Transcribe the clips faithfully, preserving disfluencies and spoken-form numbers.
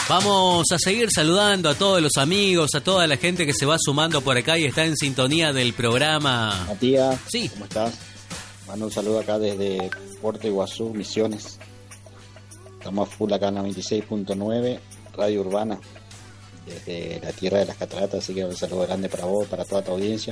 Vamos a seguir saludando a todos los amigos, a toda la gente que se va sumando por acá y está en sintonía del programa. Matías, sí. ¿Cómo estás? Mando un saludo acá desde Puerto Iguazú, Misiones. Estamos a full acá en la veintiséis punto nueve, Radio Urbana, desde la tierra de las cataratas, así que un saludo grande para vos, para toda tu audiencia.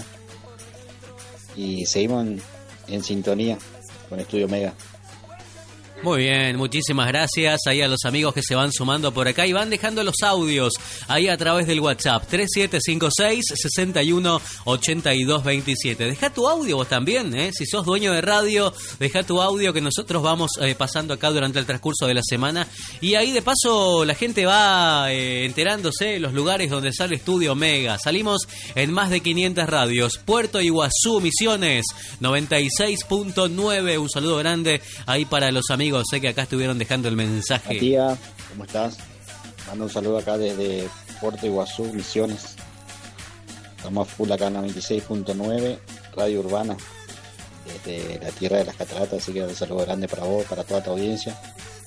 Y seguimos en, en sintonía con Estudio Mega. Muy bien, muchísimas gracias ahí a los amigos que se van sumando por acá y van dejando los audios ahí a través del WhatsApp tres siete cinco seis, seis uno ocho dos dos siete. Deja tu audio vos también, ¿eh? Si sos dueño de radio, deja tu audio que nosotros vamos eh, pasando acá durante el transcurso de la semana y ahí de paso la gente va eh, enterándose de los lugares donde sale Estudio Mega. Salimos en más de quinientas radios. Puerto Iguazú, Misiones, noventa y seis punto nueve. Un saludo grande ahí para los amigos. Sé que acá estuvieron dejando el mensaje. Matías, ¿cómo estás? Mando un saludo acá desde Puerto Iguazú, Misiones. Estamos a full acá en la veintiséis punto nueve, Radio Urbana, desde la tierra de las cataratas, así que un saludo grande para vos, para toda tu audiencia.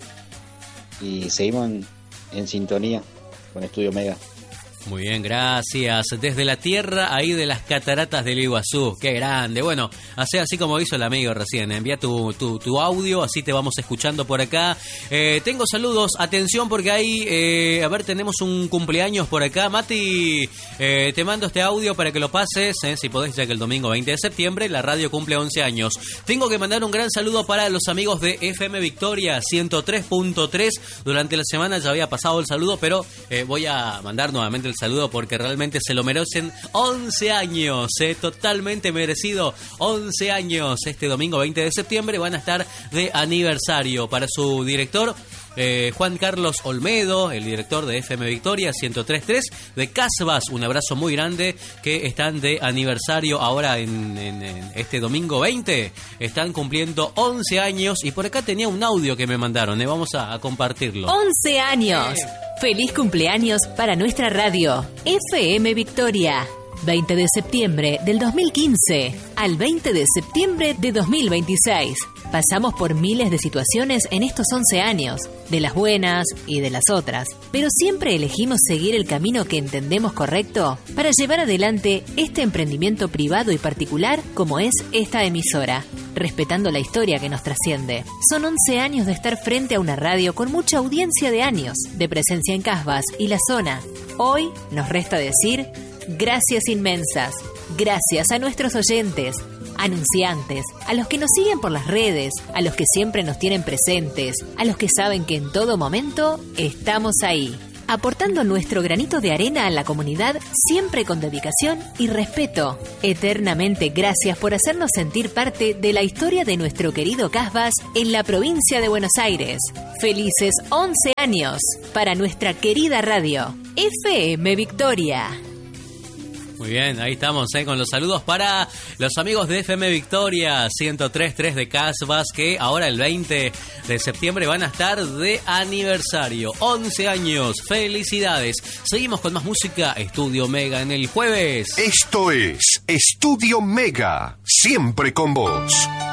Y seguimos en, en sintonía con Estudio Mega. Muy bien, gracias. Desde la tierra ahí de las cataratas del Iguazú. Qué grande. Bueno, así, así como hizo el amigo recién. Envía tu, tu, tu audio, así te vamos escuchando por acá. Eh, tengo saludos. Atención porque ahí, eh, a ver, tenemos un cumpleaños por acá. Mati, eh, te mando este audio para que lo pases, eh, si podés, ya que el domingo veinte de septiembre la radio cumple once años. Tengo que mandar un gran saludo para los amigos de F M Victoria ciento tres punto tres. Durante la semana ya había pasado el saludo, pero eh, voy a mandar nuevamente el saludo porque realmente se lo merecen. Once años, eh, totalmente merecido. Once años, este domingo veinte de septiembre van a estar de aniversario. Para su director, eh, Juan Carlos Olmedo, el director de F M Victoria ciento tres punto tres, de Casbas, un abrazo muy grande, que están de aniversario ahora en, en, en este domingo veinte, están cumpliendo once años y por acá tenía un audio que me mandaron, eh, vamos a, a compartirlo. once años. Eh. Feliz cumpleaños para nuestra radio, F M Victoria. veinte de septiembre del dos mil quince al veinte de septiembre de dos mil veintiséis. Pasamos por miles de situaciones en estos once años, de las buenas y de las otras, pero siempre elegimos seguir el camino que entendemos correcto para llevar adelante este emprendimiento privado y particular como es esta emisora, respetando la historia que nos trasciende. Son once años de estar frente a una radio con mucha audiencia de años, de presencia en Casbas y la zona. Hoy nos resta decir gracias inmensas, gracias a nuestros oyentes, anunciantes, a los que nos siguen por las redes, a los que siempre nos tienen presentes, a los que saben que en todo momento estamos ahí, aportando nuestro granito de arena a la comunidad siempre con dedicación y respeto. Eternamente gracias por hacernos sentir parte de la historia de nuestro querido Casbas en la provincia de Buenos Aires. Felices once años para nuestra querida radio, F M Victoria. Muy bien, ahí estamos, ¿eh? Con los saludos para los amigos de F M Victoria ciento tres punto tres de Casbas, que ahora el veinte de septiembre van a estar de aniversario. once años, felicidades. Seguimos con más música, Estudio Mega en el jueves. Esto es Estudio Mega, siempre con vos.